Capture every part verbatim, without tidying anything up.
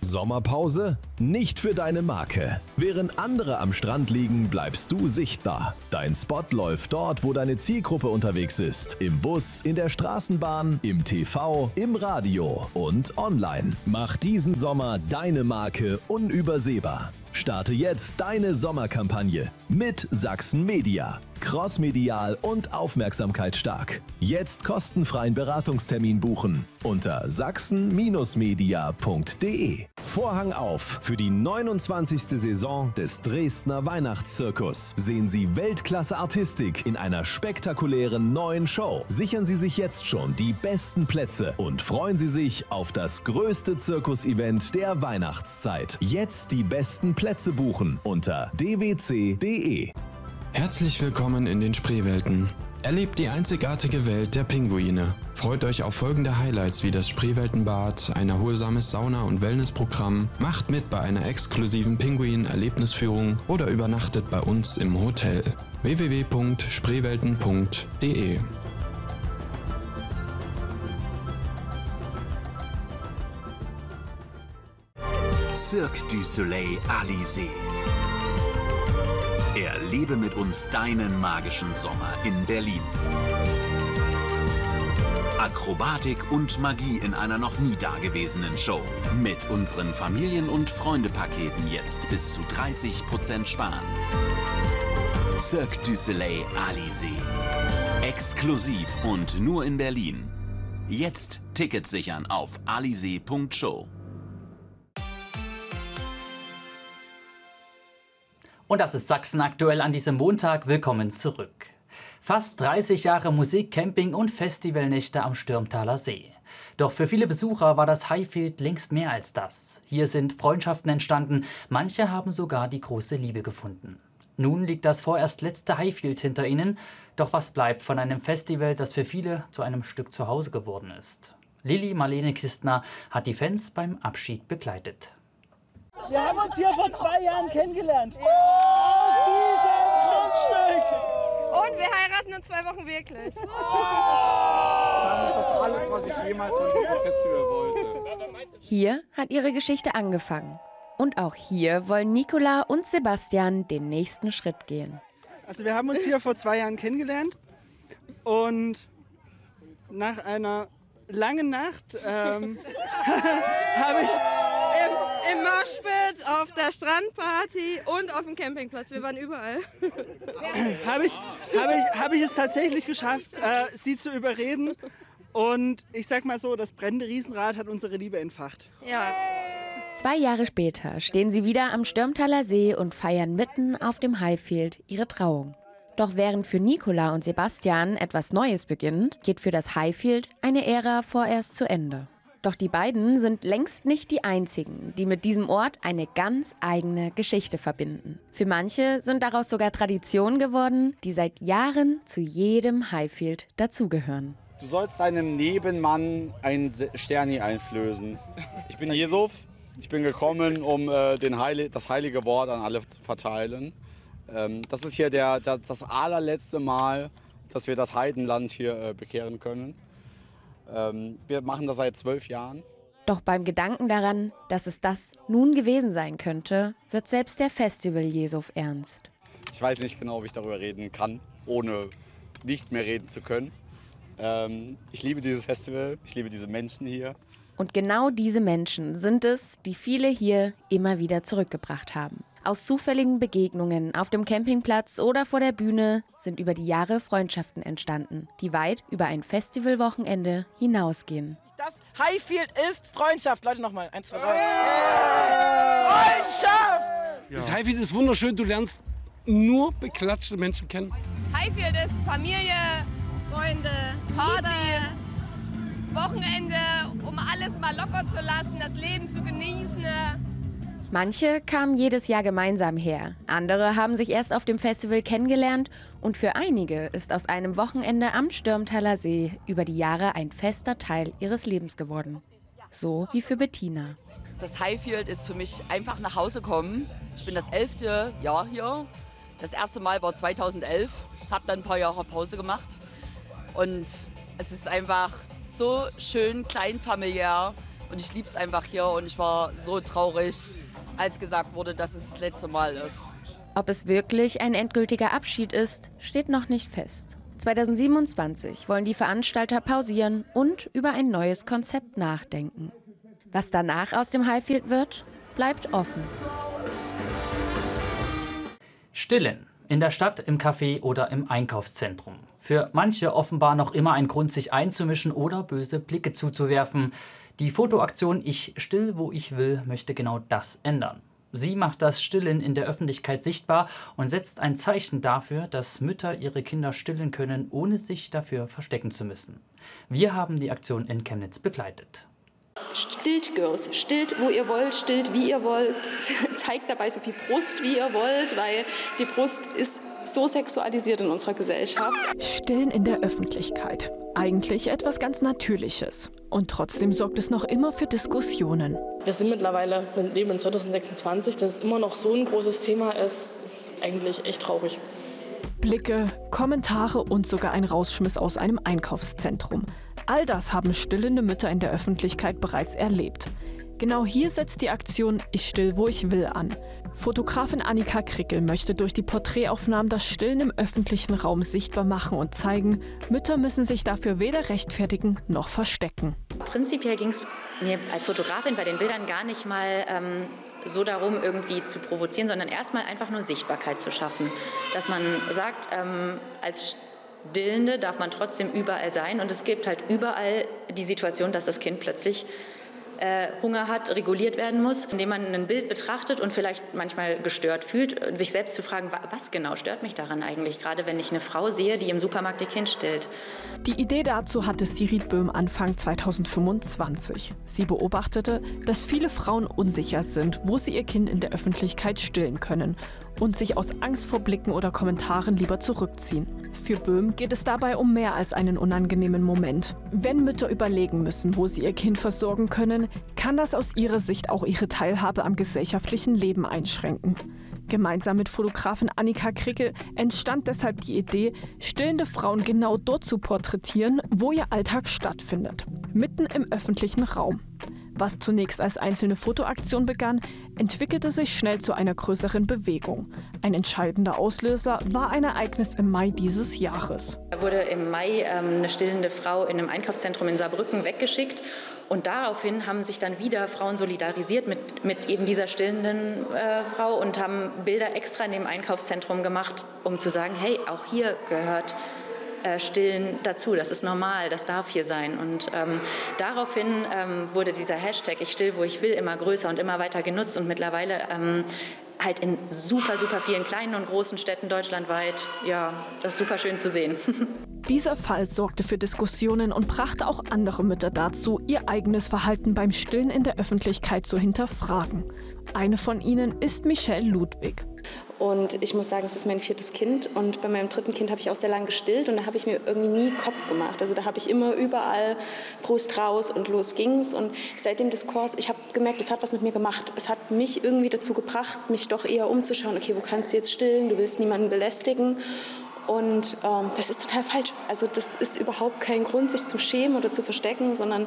Sommerpause? Nicht für deine Marke. Während andere am Strand liegen, bleibst du sichtbar. Dein Spot läuft dort, wo deine Zielgruppe unterwegs ist. Im Bus, in der Straßenbahn, im T V, im Radio und online. Mach diesen Sommer deine Marke unübersehbar. Starte jetzt deine Sommerkampagne mit Sachsen Media. Crossmedial und aufmerksamkeitsstark. Jetzt kostenfreien Beratungstermin buchen unter sachsen Media punkt de. Vorhang auf für die neunundzwanzigste Saison des Dresdner Weihnachtszirkus. Sehen Sie Weltklasse-Artistik in einer spektakulären neuen Show. Sichern Sie sich jetzt schon die besten Plätze und freuen Sie sich auf das größte Zirkus-Event der Weihnachtszeit. Jetzt die besten Plätze buchen unter d w c punkt de. Herzlich willkommen in den Spreewelten. Erlebt die einzigartige Welt der Pinguine. Freut euch auf folgende Highlights wie das Spreeweltenbad, ein erholsames Sauna- und Wellnessprogramm, macht mit bei einer exklusiven Pinguin-Erlebnisführung oder übernachtet bei uns im Hotel. w w w punkt spreewelten punkt de. Cirque du Soleil Alizé. Erlebe mit uns deinen magischen Sommer in Berlin. Akrobatik und Magie in einer noch nie dagewesenen Show. Mit unseren Familien- und Freunde-Paketen jetzt bis zu dreißig Prozent sparen. Cirque du Soleil Alizé. Exklusiv und nur in Berlin. Jetzt Tickets sichern auf alizé punkt show. Und das ist Sachsen aktuell an diesem Montag. Willkommen zurück. Fast dreißig Jahre Musik, Camping und Festivalnächte am Stürmtaler See. Doch für viele Besucher war das Highfield längst mehr als das. Hier sind Freundschaften entstanden, manche haben sogar die große Liebe gefunden. Nun liegt das vorerst letzte Highfield hinter ihnen. Doch was bleibt von einem Festival, das für viele zu einem Stück Zuhause geworden ist? Lilly Marlene Kistner hat die Fans beim Abschied begleitet. Wir haben uns hier vor zwei Jahren kennengelernt. Auf diesem Grundstück. Und wir heiraten in zwei Wochen wirklich. Das ist das alles, was ich jemals von diesem Festival wollte. Hier hat ihre Geschichte angefangen. Und auch hier wollen Nicola und Sebastian den nächsten Schritt gehen. Also wir haben uns hier vor zwei Jahren kennengelernt. Und nach einer langen Nacht ähm, habe ich... Im Moshpit, auf der Strandparty und auf dem Campingplatz. Wir waren überall. Habe ich, hab ich, hab ich es tatsächlich geschafft, äh, sie zu überreden. Und ich sag mal so, das brennende Riesenrad hat unsere Liebe entfacht. Ja. Zwei Jahre später stehen sie wieder am Stürmtaler See und feiern mitten auf dem Highfield ihre Trauung. Doch während für Nicola und Sebastian etwas Neues beginnt, geht für das Highfield eine Ära vorerst zu Ende. Doch die beiden sind längst nicht die einzigen, die mit diesem Ort eine ganz eigene Geschichte verbinden. Für manche sind daraus sogar Traditionen geworden, die seit Jahren zu jedem Highfield dazugehören. Du sollst deinem Nebenmann ein Sterni einflößen. Ich bin Jesuf. Ich bin gekommen, um äh, den Heil- das heilige Wort an alle zu verteilen. Ähm, das ist hier der, der, das allerletzte Mal, dass wir das Heidenland hier äh, bekehren können. Ähm, wir machen das seit zwölf Jahren. Doch beim Gedanken daran, dass es das nun gewesen sein könnte, wird selbst der Festival-Jesuf ernst. Ich weiß nicht genau, ob ich darüber reden kann, ohne nicht mehr reden zu können. Ähm, ich liebe dieses Festival, ich liebe diese Menschen hier. Und genau diese Menschen sind es, die viele hier immer wieder zurückgebracht haben. Aus zufälligen Begegnungen auf dem Campingplatz oder vor der Bühne sind über die Jahre Freundschaften entstanden, die weit über ein Festivalwochenende hinausgehen. Das Highfield ist Freundschaft. Leute, nochmal. Eins, zwei, drei. Yeah. Freundschaft! Ja. Das Highfield ist wunderschön. Du lernst nur beklatschte Menschen kennen. Highfield ist Familie, Freunde, Party, Liebe. Wochenende, um alles mal locker zu lassen, das Leben zu genießen. Manche kamen jedes Jahr gemeinsam her, andere haben sich erst auf dem Festival kennengelernt und für einige ist aus einem Wochenende am Stürmtaler See über die Jahre ein fester Teil ihres Lebens geworden. So wie für Bettina. Das Highfield ist für mich einfach nach Hause kommen. Ich bin das elfte Jahr hier. Das erste Mal war zweitausendelf, habe dann ein paar Jahre Pause gemacht. Und es ist einfach so schön kleinfamiliär. Und ich liebe es einfach hier und ich war so traurig, als gesagt wurde, dass es das letzte Mal ist. Ob es wirklich ein endgültiger Abschied ist, steht noch nicht fest. zweitausendsiebenundzwanzig wollen die Veranstalter pausieren und über ein neues Konzept nachdenken. Was danach aus dem Highfield wird, bleibt offen. Stillen. In der Stadt, im Café oder im Einkaufszentrum. Für manche offenbar noch immer ein Grund, sich einzumischen oder böse Blicke zuzuwerfen. Die Fotoaktion Ich still, wo ich will, möchte genau das ändern. Sie macht das Stillen in der Öffentlichkeit sichtbar und setzt ein Zeichen dafür, dass Mütter ihre Kinder stillen können, ohne sich dafür verstecken zu müssen. Wir haben die Aktion in Chemnitz begleitet. Stillt, Girls. Stillt, wo ihr wollt, stillt, wie ihr wollt. Zeigt dabei so viel Brust, wie ihr wollt, weil die Brust ist so sexualisiert in unserer Gesellschaft. Stillen in der Öffentlichkeit. Eigentlich etwas ganz Natürliches. Und trotzdem sorgt es noch immer für Diskussionen. Wir sind mittlerweile, wir leben in zweitausendsechsundzwanzig, dass es immer noch so ein großes Thema ist, ist eigentlich echt traurig. Blicke, Kommentare und sogar ein Rausschmiss aus einem Einkaufszentrum. All das haben stillende Mütter in der Öffentlichkeit bereits erlebt. Genau hier setzt die Aktion Ich still, wo ich will an. Fotografin Annika Krickel möchte durch die Porträtaufnahmen das Stillen im öffentlichen Raum sichtbar machen und zeigen, Mütter müssen sich dafür weder rechtfertigen noch verstecken. Prinzipiell ging es mir als Fotografin bei den Bildern gar nicht mal ähm, so darum, irgendwie zu provozieren, sondern erstmal einfach nur Sichtbarkeit zu schaffen. Dass man sagt, ähm, als Stillende darf man trotzdem überall sein und es gibt halt überall die Situation, dass das Kind plötzlich äh, Hunger hat, reguliert werden muss, indem man ein Bild betrachtet und vielleicht manchmal gestört fühlt, sich selbst zu fragen, was genau stört mich daran eigentlich, gerade wenn ich eine Frau sehe, die im Supermarkt ihr Kind stillt. Die Idee dazu hatte Sirit Böhm Anfang zweitausendfünfundzwanzig. Sie beobachtete, dass viele Frauen unsicher sind, wo sie ihr Kind in der Öffentlichkeit stillen können und sich aus Angst vor Blicken oder Kommentaren lieber zurückziehen. Für Böhm geht es dabei um mehr als einen unangenehmen Moment. Wenn Mütter überlegen müssen, wo sie ihr Kind versorgen können, kann das aus ihrer Sicht auch ihre Teilhabe am gesellschaftlichen Leben einschränken. Gemeinsam mit Fotografin Annika Krickel entstand deshalb die Idee, stillende Frauen genau dort zu porträtieren, wo ihr Alltag stattfindet, mitten im öffentlichen Raum. Was zunächst als einzelne Fotoaktion begann, entwickelte sich schnell zu einer größeren Bewegung. Ein entscheidender Auslöser war ein Ereignis im Mai dieses Jahres. Da wurde im Mai ähm, eine stillende Frau in einem Einkaufszentrum in Saarbrücken weggeschickt. Und daraufhin haben sich dann wieder Frauen solidarisiert mit, mit eben dieser stillenden äh, Frau und haben Bilder extra in dem Einkaufszentrum gemacht, um zu sagen, hey, auch hier gehört äh, Stillen dazu, das ist normal, das darf hier sein. Und ähm, daraufhin ähm, wurde dieser Hashtag Ich still, wo ich will, immer größer und immer weiter genutzt und mittlerweile ähm, halt in super, super vielen kleinen und großen Städten deutschlandweit. Ja, das ist super schön zu sehen. Dieser Fall sorgte für Diskussionen und brachte auch andere Mütter dazu, ihr eigenes Verhalten beim Stillen in der Öffentlichkeit zu hinterfragen. Eine von ihnen ist Michelle Ludwig. Und ich muss sagen, es ist mein viertes Kind und bei meinem dritten Kind habe ich auch sehr lange gestillt und da habe ich mir irgendwie nie Kopf gemacht. Also da habe ich immer überall Brust raus und los ging's. Und seit dem Diskurs, ich habe gemerkt, es hat was mit mir gemacht. Es hat mich irgendwie dazu gebracht, mich doch eher umzuschauen, okay, wo kannst du jetzt stillen, du willst niemanden belästigen. Und ähm, das ist total falsch. Also das ist überhaupt kein Grund, sich zu schämen oder zu verstecken, sondern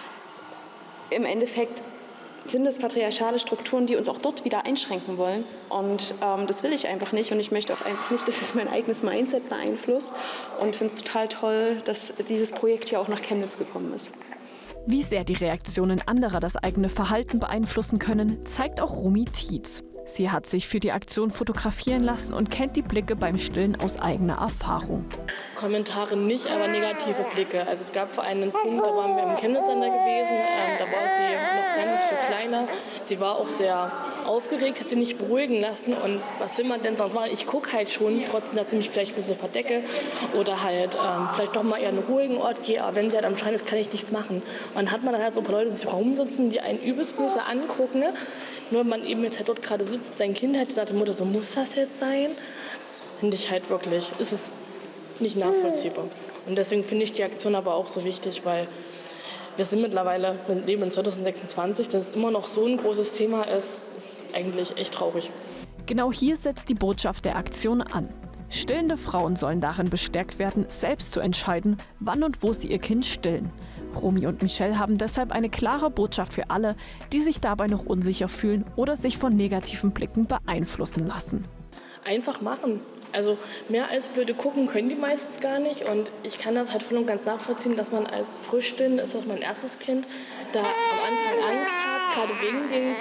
im Endeffekt sind es patriarchale Strukturen, die uns auch dort wieder einschränken wollen. Und ähm, das will ich einfach nicht. Und ich möchte auch einfach nicht, dass es mein eigenes Mindset beeinflusst. Und finde es total toll, dass dieses Projekt hier auch nach Chemnitz gekommen ist. Wie sehr die Reaktionen anderer das eigene Verhalten beeinflussen können, zeigt auch Rumi Tietz. Sie hat sich für die Aktion fotografieren lassen und kennt die Blicke beim Stillen aus eigener Erfahrung. Kommentare nicht, aber negative Blicke. Also es gab vor einem Punkt, da waren wir im Kindersender gewesen, ähm, da war sie noch ein ganzes Stück kleiner. Sie war auch sehr aufgeregt, hat sie nicht beruhigen lassen und was will man denn sonst machen? Ich gucke halt schon, trotzdem, dass ich mich vielleicht ein bisschen verdecke oder halt ähm, vielleicht doch mal eher an einen ruhigen Ort gehe, aber wenn sie halt am Schreien ist, kann ich nichts machen. Und dann hat man dann halt so ein paar Leute, die sich rumsitzen, die einen übelst böse angucken, ne? Nur wenn man eben jetzt halt dort gerade sitzt, sein Kind hat gesagt, Mutter, so muss das jetzt sein? Das finde ich halt wirklich, ist es nicht nachvollziehbar. Und deswegen finde ich die Aktion aber auch so wichtig, weil wir sind mittlerweile, wir leben in zweitausendsechsundzwanzig, dass es immer noch so ein großes Thema ist, ist eigentlich echt traurig. Genau hier setzt die Botschaft der Aktion an. Stillende Frauen sollen darin bestärkt werden, selbst zu entscheiden, wann und wo sie ihr Kind stillen. Romy und Michelle haben deshalb eine klare Botschaft für alle, die sich dabei noch unsicher fühlen oder sich von negativen Blicken beeinflussen lassen. Einfach machen. Also mehr als blöde gucken können die meistens gar nicht. Und ich kann das halt voll und ganz nachvollziehen, dass man als Frischstillende, ist das mein erstes Kind, da am Anfang Angst hat, gerade wegen den